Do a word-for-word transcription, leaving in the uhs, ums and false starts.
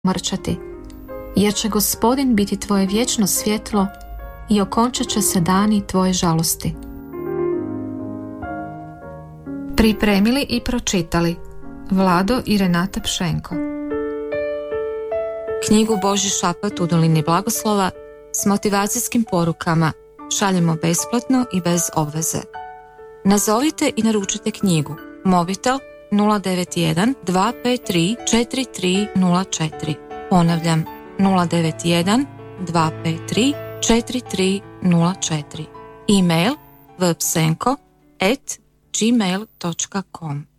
mrčati, jer će Gospodin biti tvoje vječno svjetlo i okončat će se dani tvoje žalosti. Pripremili i pročitali Vlado i Renata Pšenko. Knjigu Božji šapat u dolini blagoslova s motivacijskim porukama šaljemo besplatno i bez obveze. Nazovite i naručite knjigu. Mobitel nula devet jedan dva pet tri četiri tri nula četiri. Ponavljam nula devet jedan dva pet tri četiri tri nula četiri. E-mail v psenko at gmail dot com.